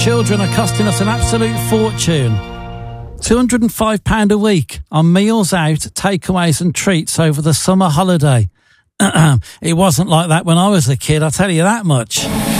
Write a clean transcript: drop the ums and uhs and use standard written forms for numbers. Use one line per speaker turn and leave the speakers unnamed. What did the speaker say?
Children are costing us an absolute fortune. £205 a week on meals out, takeaways and treats over the summer holiday. It wasn't like that when I was a kid, I'll tell you that much.